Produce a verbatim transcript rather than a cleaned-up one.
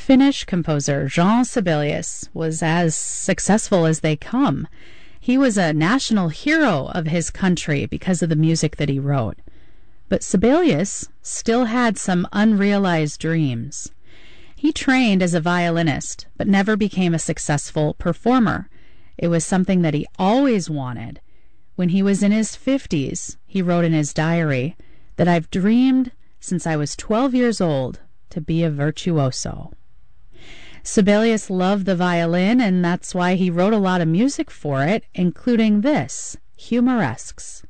Finnish composer Jean Sibelius was as successful as they come. He was a national hero of his country because of the music that he wrote. But Sibelius still had some unrealized dreams. He trained as a violinist, but never became a successful performer. It was something that he always wanted. When he was in his fifties, he wrote in his diary that I've dreamed since I was twelve years old to be a virtuoso. Sibelius loved the violin, and that's why he wrote a lot of music for it, including this, Humoresques.